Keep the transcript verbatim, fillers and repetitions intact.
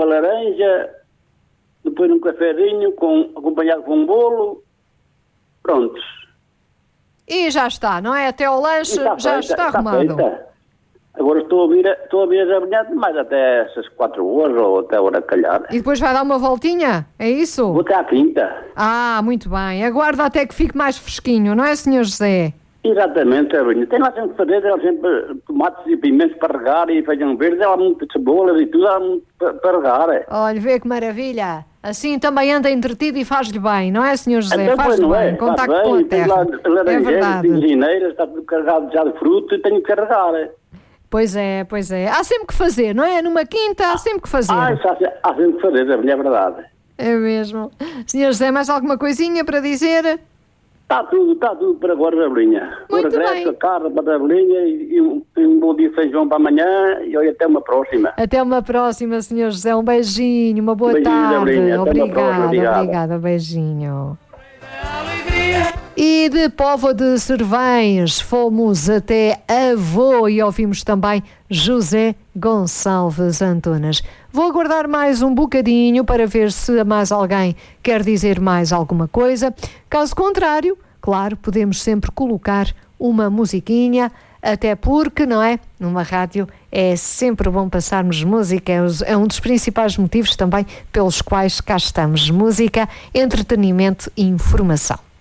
uma laranja, depois um cafezinho com, acompanhado com um bolo. Prontos. E já está, não é? Até ao lanche está já feita, está, está arrumado. Feita. Agora estou a vir, estou a vir a amanhã mais até essas quatro horas ou até a hora calhar. E depois vai dar uma voltinha? É isso? Vou até à quinta. Ah, muito bem. Aguarda até que fique mais fresquinho, não é, senhor José? Exatamente, Sabrina. Tem lá sempre que fazer, ela sempre tomates e pimentos para regar e feijão verde, ela há muito cebolas e tudo, ela há muito para, para regar. É. Olha, vê que maravilha. Assim também anda entretido e faz-lhe bem, não é, senhor José? Então, Faz-lhe não bem, é? contacto Faz com a bem, tem lá terra. É laranjeiras, verdade. tem gineiras, está tudo carregado já de fruto e tenho que carregar. É. Pois é, pois é. Há sempre que fazer, não é? Numa quinta há sempre que fazer. Ah, isso há, há sempre que fazer, Sabrina, é verdade. É mesmo. senhor José, mais alguma coisinha para dizer? Está tudo, está tudo para agora, Sabrina. O Muito regresso, bem. a carne para a Sabrina e, e, um, e um bom dia de feijão para amanhã e olha, até uma próxima. Até uma próxima, senhor José. Um beijinho, uma boa Beijinho, tarde. Sabrina. Até uma próxima, Obrigada, obrigado. obrigada. Beijinho. E de Póvoa de Servães fomos até Avô e ouvimos também José Gonçalves Antunes. Vou aguardar mais um bocadinho para ver se mais alguém quer dizer mais alguma coisa. Caso contrário, claro, podemos sempre colocar uma musiquinha, até porque, não é? Numa rádio é sempre bom passarmos música, é um dos principais motivos também pelos quais cá estamos. Música, entretenimento e informação.